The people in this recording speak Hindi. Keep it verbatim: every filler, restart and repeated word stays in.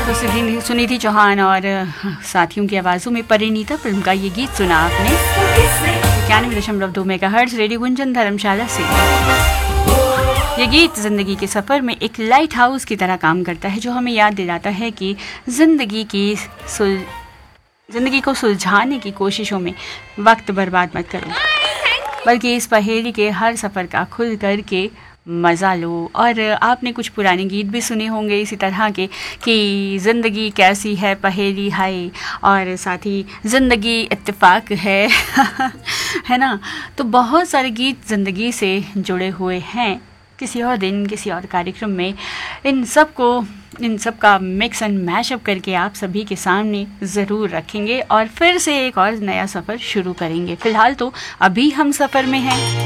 तो सुनिधि सुनिधि चौहान और साथियों की आवाज़ों में परिणीता फिल्म का ये गीत सुना आपने इक्यानवे दशमलव दो मेगा हर्ट्ज रेडियो गुंजन धर्मशाला से। ये गीत ज़िंदगी के सफ़र में एक लाइट हाउस की तरह काम करता है, जो हमें याद दिलाता है कि ज़िंदगी की सुल ज़िंदगी को सुलझाने की कोशिशों में वक्त बर्बाद मत करो, बल्कि इस पहेली के हर सफ़र का खुल कर के मज़ा लो। और आपने कुछ पुराने गीत भी सुने होंगे इसी तरह के कि ज़िंदगी कैसी है पहेली हाय, और साथ ही ज़िंदगी इत्तेफाक है है ना। तो बहुत सारे गीत ज़िंदगी से जुड़े हुए हैं। किसी और दिन किसी और कार्यक्रम में इन सब को इन सब का मिक्स एंड मैशअप करके आप सभी के सामने ज़रूर रखेंगे और फिर से एक और नया सफ़र शुरू करेंगे। फ़िलहाल तो अभी हम सफ़र में हैं।